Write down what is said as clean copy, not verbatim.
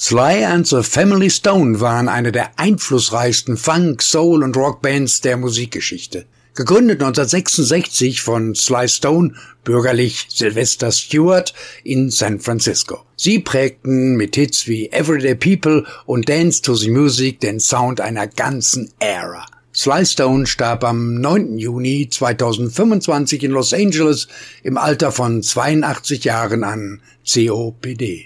Sly and the Family Stone waren eine der einflussreichsten Funk-, Soul- und Rockbands der Musikgeschichte. Gegründet 1966 von Sly Stone, bürgerlich Sylvester Stewart, in San Francisco. Sie prägten mit Hits wie Everyday People und Dance to the Music den Sound einer ganzen Ära. Sly Stone starb am 9. Juni 2025 in Los Angeles im Alter von 82 Jahren an COPD.